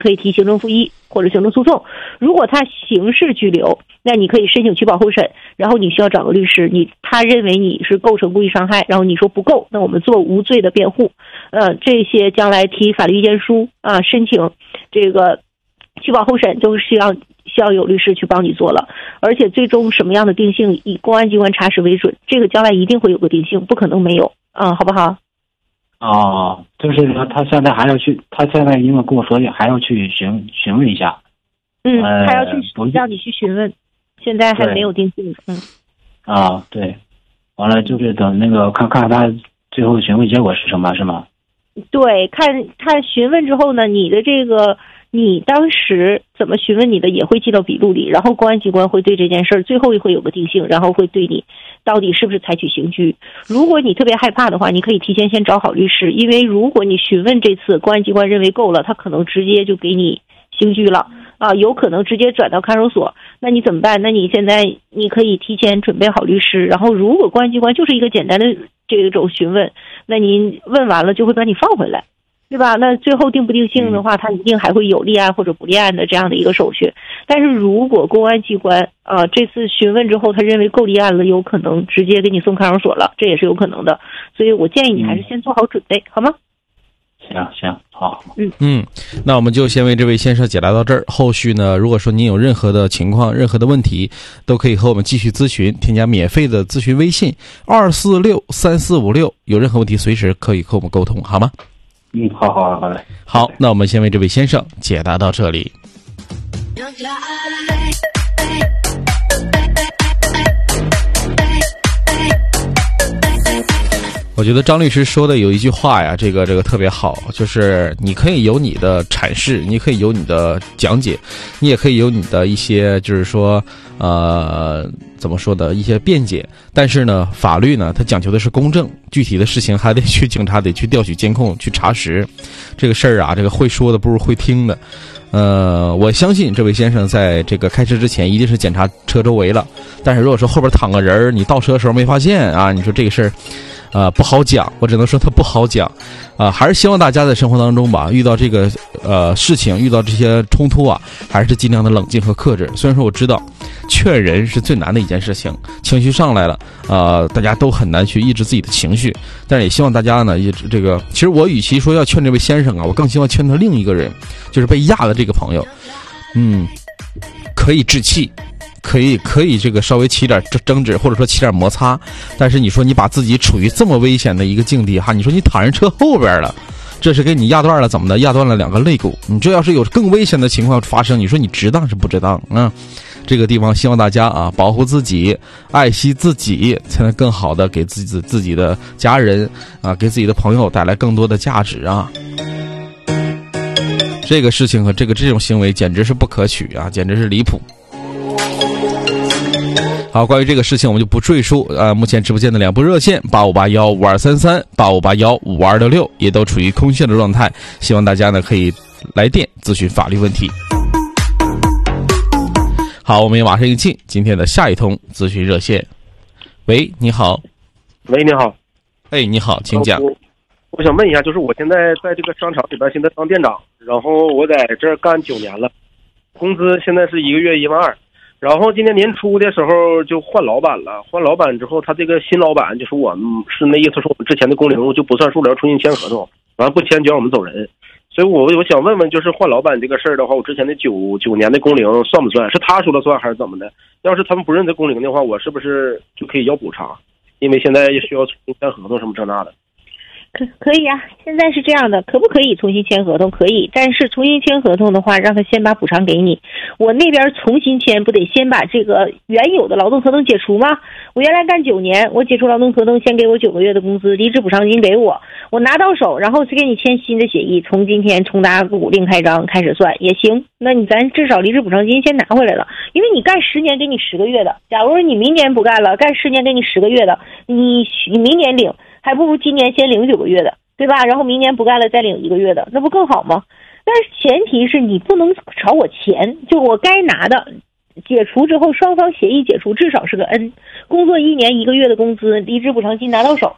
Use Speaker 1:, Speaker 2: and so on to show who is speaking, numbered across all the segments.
Speaker 1: 可以提行政复议或者行政诉讼。如果他刑事拘留，那你可以申请取保候审，然后你需要找个律师，他认为你是构成故意伤害，然后你说不够，那我们做无罪的辩护。这些将来提法律意见书啊，申请这个取保候审都是需要有律师去帮你做了。而且最终什么样的定性以公安机关查实为准，这个将来一定会有个定性，不可能没有啊，好不好？
Speaker 2: 哦，就是说他现在因为跟我说还要去询问一下。
Speaker 1: 他要去让你去询问，现在还没有定性。
Speaker 2: 对，完了就是等那个看看他最后询问结果是什么，是吗？
Speaker 1: 对，看他询问之后呢，你当时怎么询问你的也会记到笔录里，然后公安机关会对这件事最后会有个定性，然后会对你到底是不是采取刑拘。如果你特别害怕的话，你可以提前先找好律师，因为如果你询问这次公安机关认为够了，他可能直接就给你刑拘了有可能直接转到看守所。那你怎么办？那你现在你可以提前准备好律师，然后如果公安机关就是一个简单的这种询问，那您问完了就会把你放回来，对吧？那最后定不定性的话，他一定还会有立案或者不立案的这样的一个手续。但是如果公安机关这次询问之后他认为够立案了，有可能直接给你送看守所了，这也是有可能的。所以我建议你还是先做好准备，好吗？
Speaker 2: 行，好。
Speaker 3: 那我们就先为这位先生解答到这儿。后续呢，如果说您有任何的情况、任何的问题，都可以和我们继续咨询，添加免费的咨询微信2463456，有任何问题随时可以和我们沟通，好吗？
Speaker 2: 好嘞。
Speaker 3: 好，那我们先为这位先生解答到这里。我觉得张律师说的有一句话呀，这个特别好，就是你可以有你的阐释，你可以有你的讲解，你也可以有你的一些就是说怎么说的一些辩解，但是呢，法律呢它讲究的是公正，具体的事情还得去警察得去调取监控去查实。这个事儿啊，这个会说的不如会听的。我相信这位先生在这个开车之前一定是检查车周围了，但是如果说后边躺个人，你倒车的时候没发现啊，你说这个事儿不好讲，我只能说它不好讲还是希望大家在生活当中吧，遇到这个事情，遇到这些冲突啊，还是尽量的冷静和克制。虽然说我知道劝人是最难的一件事情，情绪上来了大家都很难去抑制自己的情绪，但是也希望大家呢这个其实我与其说要劝这位先生啊，我更希望劝他另一个人，就是被压的这个朋友可以置气，可以这个稍微起点争执，或者说起点摩擦，但是你说你把自己处于这么危险的一个境地哈，你说你躺人车后边了，这是给你压断了，怎么的？压断了2个肋骨，你这要是有更危险的情况发生，你说你值当是不值当啊？这个地方希望大家啊保护自己，爱惜自己，才能更好的给自己的家人啊，给自己的朋友带来更多的价值啊。这个事情和这种行为简直是不可取啊，简直是离谱。好，关于这个事情我们就不赘述目前直播间的2部热线85815233 85815266也都处于空线的状态，希望大家呢可以来电咨询法律问题。好，我们也马上一进今天的下一通咨询热线。喂，你好。
Speaker 4: 喂，你好。
Speaker 3: 哎，你好，请讲。
Speaker 4: 我想问一下，就是我现在在这个商场里边现在当店长，然后我在这儿干9年了，工资现在是1个月12000。然后今年年初的时候就换老板了，换老板之后，他这个新老板就是我们是那意思说我们之前的工龄就不算数了，要重新签合同，完了不签就让我们走人。所以我想问问，就是换老板这个事儿的话，我之前的九年的工龄算不算？是他说了算还是怎么的？要是他们不认这工龄的话，我是不是就可以要补偿？因为现在需要重新签合同什么这那的。
Speaker 1: 可以啊，现在是这样的，可不可以重新签合同？可以，但是重新签合同的话，让他先把补偿给你。我那边重新签，不得先把这个原有的劳动合同解除吗？我原来干9年，我解除劳动合同，先给我9个月的工资，离职补偿金给我拿到手，然后再给你签新的协议，从今天重达股另开张开始算也行。那咱至少离职补偿金先拿回来了，因为你干10年给你10个月的，假如你明年不干了，干10年给你10个月的，你明年领。还不如今年先领9个月的，对吧？然后明年不干了再领1个月的，那不更好吗？但是前提是你不能朝我钱，就我该拿的解除之后，双方协议解除，至少是个 N， 工作1年1个月的工资，离职补偿金拿到手。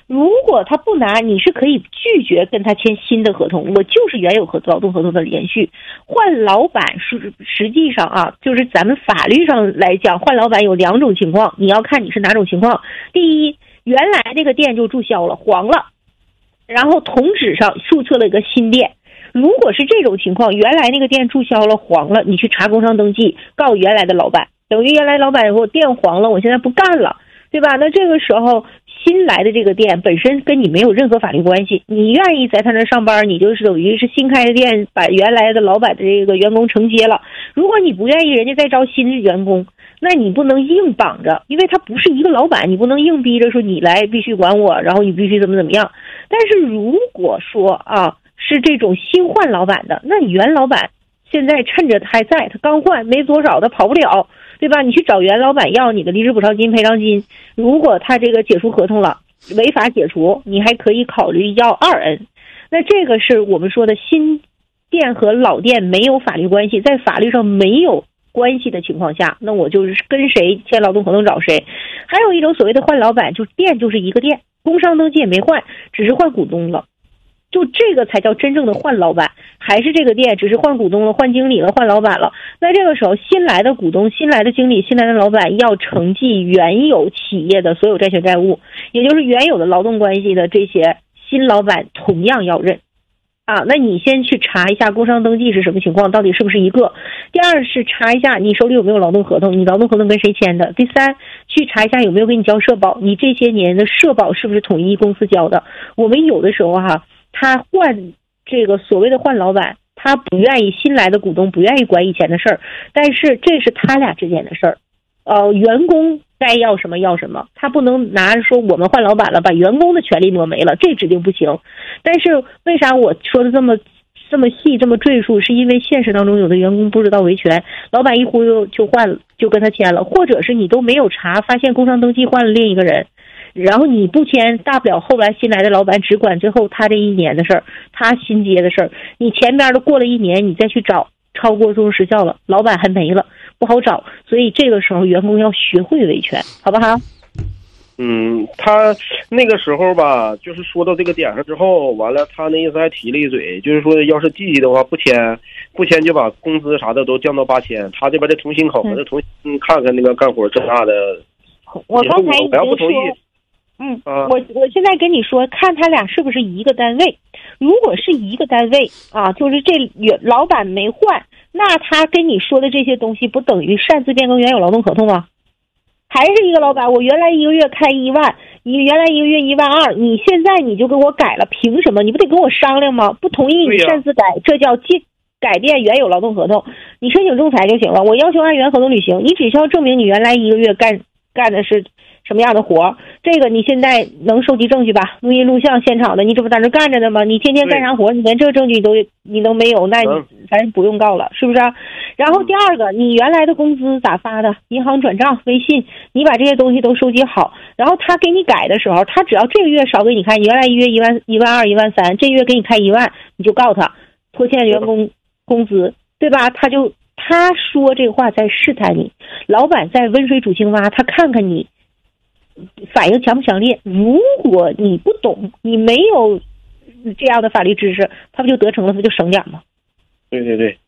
Speaker 1: 如果他不拿，你是可以拒绝跟他签新的合同，我就是原有劳动合同的延续。换老板实际上啊，就是咱们法律上来讲，换老板有2种情况，你要看你是哪种情况。第一，原来这个店就注销了，黄了，然后同址上注册了一个新店。如果是这种情况，原来那个店注销了，黄了，你去查工商登记，告原来的老板，等于原来老板我店黄了，我现在不干了，对吧？那这个时候新来的这个店本身跟你没有任何法律关系，你愿意在他那上班，你就是等于是新开的店把原来的老板的这个员工承接了。如果你不愿意人家再招新的员工，那你不能硬绑着，因为他不是一个老板，你不能硬逼着说你来必须管我，然后你必须怎么样。但是如果说啊是这种新换老板的，那你原老板现在趁着还在，他刚换没多少，他跑不了，对吧？你去找原老板要你的离职补偿金、赔偿金。如果他这个解除合同了，违法解除，你还可以考虑要2N。那这个是我们说的新店和老店没有法律关系，在法律上没有关系的情况下，那我就是跟谁签劳动合同找谁。还有一种所谓的换老板，就店就是一个店，工商登记也没换，只是换股东了。就这个才叫真正的换老板，还是这个店只是换股东了、换经理了、换老板了。那这个时候新来的股东、新来的经理、新来的老板要承继原有企业的所有债权债务，也就是原有的劳动关系的这些新老板同样要认啊。那你先去查一下工商登记是什么情况，到底是不是一个。第二是查一下你手里有没有劳动合同，你劳动合同跟谁签的。第三，去查一下有没有给你交社保，你这些年的社保是不是统一公司交的。我们有的时候他换这个所谓的换老板，他不愿意，新来的股东不愿意管以前的事儿，但是这是他俩之间的事儿。员工该要什么要什么，他不能拿着说我们换老板了把员工的权利挪没了，这指定不行。但是为啥我说的这么细这么赘述，是因为现实当中有的员工不知道维权，老板一忽悠就换了，就跟他签了，或者是你都没有查，发现工商登记换了另一个人，然后你不签，大不了后来新来的老板只管最后他这1年的事儿，他新接的事儿，你前边都过了1年，你再去找，超过诉讼时效了，老板还没了，不好找。所以这个时候员工要学会维权，好不好？
Speaker 4: 他那个时候吧，就是说到这个点上之后，完了他那意思还提了一嘴，就是说要是积极的话不签就把工资啥的都降到8000，他这边再重新考核，再重新看看那个干活这那的。
Speaker 1: 我刚才已经
Speaker 4: 不同意。
Speaker 1: 我现在跟你说，看他俩是不是一个单位。如果是一个单位啊，就是这老板没换，那他跟你说的这些东西不等于擅自变更原有劳动合同吗？还是一个老板，我原来1个月开1万，你原来1个月12000，你现在你就给我改了，凭什么？你不得跟我商量吗？不同意你擅自改，这叫改变原有劳动合同。你申请仲裁就行了，我要求按原合同履行，你只需要证明你原来1个月干的是什么样的活，这个你现在能收集证据吧？录音录像现场的，你这不在那干着呢吗？你天天干啥活？你连这个证据你都没有，那咱不用告了，是不是？然后第二个，你原来的工资咋发的？银行转账、微信，你把这些东西都收集好，然后他给你改的时候，他只要这个月少给你开，你原来1月12000、13000，这月给你开1万，你就告他拖欠员工工资，对吧？他说这个话在试探你，老板在温水煮青蛙，他看看你反应强不强烈。如果你不懂，你没有这样的法律知识，他不就得逞了，不就省点吗？
Speaker 4: 对，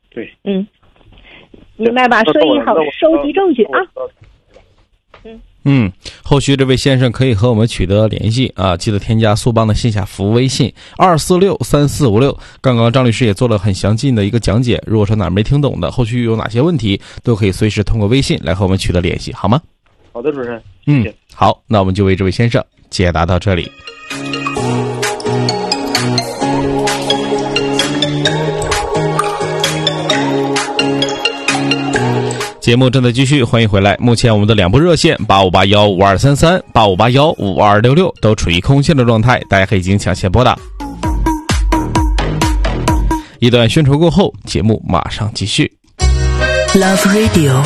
Speaker 1: 明白吧？所以好收集证据啊。
Speaker 3: 后续这位先生可以和我们取得联系啊，记得添加苏邦的线下服务微信2463456。刚刚张律师也做了很详尽的一个讲解，如果说哪儿没听懂的，后续有哪些问题，都可以随时通过微信来和我们取得联系，好吗？
Speaker 4: 好的，主持人。
Speaker 3: 好，那我们就为这位先生解答到这里。节目正在继续，欢迎回来。目前我们的2部热线85815233、85815266都处于空线的状态，大家可以进行抢先拨打。一段宣传过后，节目马上继续。
Speaker 5: Love Radio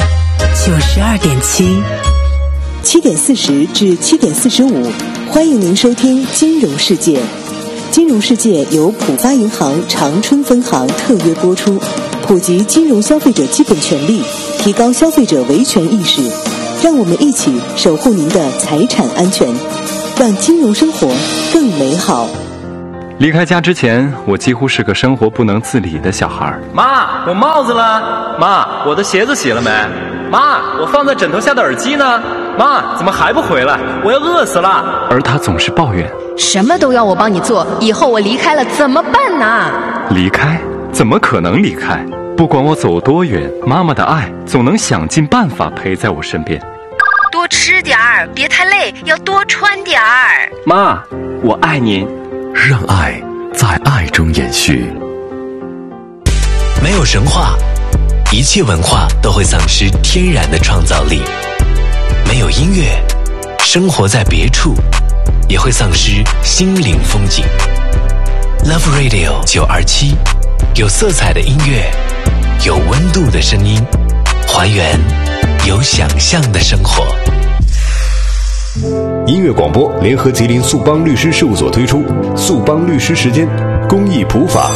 Speaker 5: 92.7，7点40至7点45，欢迎您收听《金融世界》。《金融世界》由浦发银行长春分行特约播出，普及金融消费者基本权利，提高消费者维权意识，让我们一起守护您的财产安全。 让金融生活更美好。
Speaker 6: 离开家之前，我几乎是个生活不能自理的小孩。
Speaker 7: 妈，我帽子了。妈，我的鞋子洗了没？妈，我放在枕头下的耳机呢？妈，怎么还不回来？我要饿死了。
Speaker 6: 而他总是抱怨，
Speaker 8: 什么都要我帮你做，以后我离开了怎么办呢？
Speaker 6: 离开？怎么可能离开？不管我走多远，妈妈的爱总能想尽办法陪在我身边。
Speaker 8: 多吃点儿，别太累，要多穿点儿。
Speaker 7: 妈，我爱您。
Speaker 9: 让爱在爱中延续。没有神话，一切文化都会丧失天然的创造力；没有音乐，生活在别处也会丧失心灵风景。Love Radio 927，有色彩的音乐，有温度的声音，还原有想象的生活。
Speaker 10: 音乐广播联合吉林速邦律师事务所推出速邦律师时间公益普法